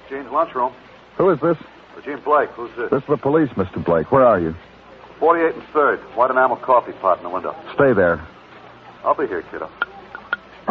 Gene's lunchroom. Who is this? Gene Blake. Who's this? This is the police, Mr. Blake. Where are you? 48 and 3rd. White enamel coffee pot in the window. Stay there. I'll be here, kiddo.